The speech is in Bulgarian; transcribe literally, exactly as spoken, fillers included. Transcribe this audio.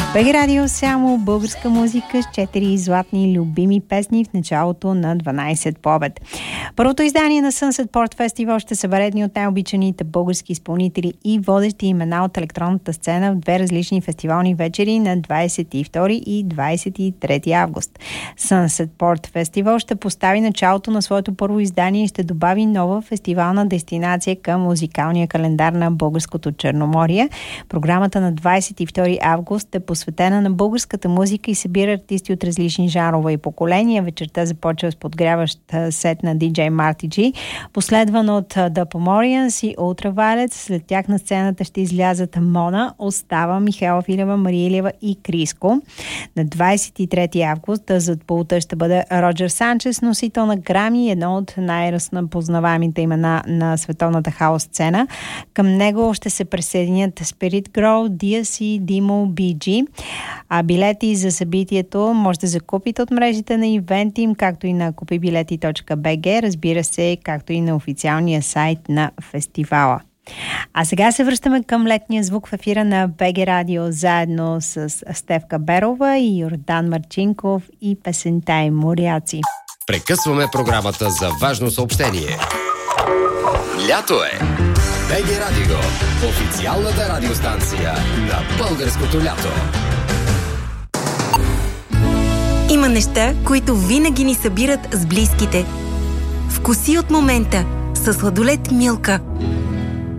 БГ Радио, само българска музика с четири златни любими песни в началото на дванайсет по обед. Първото издание на Sunset Port Festival ще събере едни от най-обичаните български изпълнители и водещи имена от електронната сцена в две различни фестивални вечери на двайсет и втори и двайсет и трети август. Sunset Port Festival ще постави началото на своето първо издание и ще добави нова фестивална дестинация към музикалния календар на българското Черноморие. Програмата на двайсет и втори август е посветена на българската музика и събира артисти от различни жанрове и поколения. Вечерта започва с подгряващ сет на диджей Marty G, последван от The Pomorians и Ultraviolet. След тях на сцената ще излязат Мона, Остава, Михайла Филева, Мария Илиева и Криско. На двайсет и трети август зад пулта ще бъде Роджер Санчес, носител на Грами, едно от най-разпознаваемите имена на световната хаос сцена. Към него ще се присъединят Spirit Grow, Diaz и Dimo би джи. А билети за събитието може да закупите от мрежите на ивенти им, както и на купибилети точка би джи, разбира се, както и на официалния сайт на фестивала. А сега се връщаме към летния звук в ефира на БГ Радио, заедно с Стефка Берова и Йордан Марчинков и песента им Моряци. Прекъсваме програмата за важно съобщение. Лято е! БГ Радио, официалната радиостанция на българското лято. Има неща, които винаги ни събират с близките. Вкуси от момента със сладолед Милка.